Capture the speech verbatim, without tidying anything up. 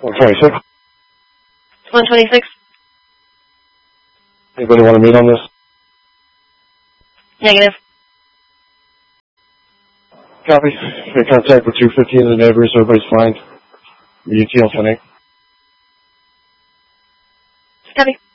one twenty-six. one twenty-six. Anybody want to meet on this? Negative. Copy. Make contact with two fifteen of the neighbors. Everybody's fine. U T L ten eight. Copy.